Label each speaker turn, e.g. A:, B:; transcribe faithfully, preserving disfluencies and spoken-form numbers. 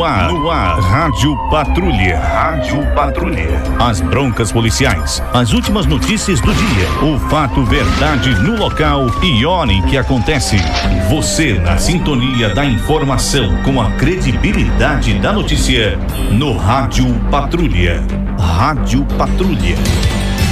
A: ar, no ar, Rádio Patrulha. Rádio Patrulha. As broncas policiais, as últimas notícias do dia, o fato, verdade no local e hora em que acontece. Você na sintonia da informação com a credibilidade da notícia no Rádio Patrulha. Rádio Patrulha.